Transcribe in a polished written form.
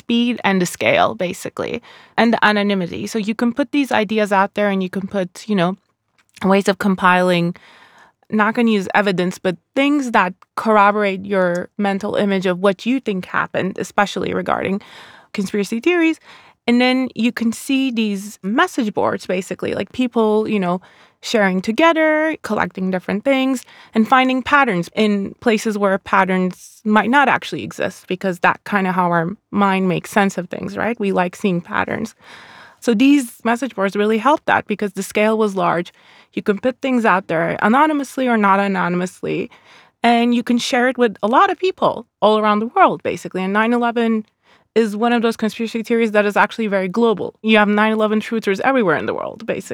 speed and the scale, basically, and the anonymity. So you can put these ideas out there and you can put, ways of compiling, not going to use evidence, but things that corroborate your mental image of what you think happened, especially regarding conspiracy theories. And then you can see these message boards, basically, like people, sharing together, collecting different things, and finding patterns in places where patterns might not actually exist, because that's kind of how our mind makes sense of things, right? We like seeing patterns. So these message boards really helped that because the scale was large. You can put things out there anonymously or not anonymously, and you can share it with a lot of people all around the world, basically. And 9/11 is one of those conspiracy theories that is actually very global. You have 9/11 truthers everywhere in the world, basically.